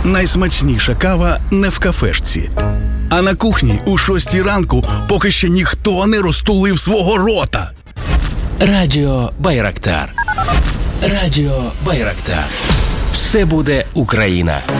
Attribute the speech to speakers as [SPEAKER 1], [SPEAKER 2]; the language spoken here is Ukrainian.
[SPEAKER 1] найсмачніша кава не в кафешці, а на кухні о 6 ранку, поки ще ніхто не розтулив свого рота.
[SPEAKER 2] Радіо Байрактар. Радіо Байрактар. Все буде Україна.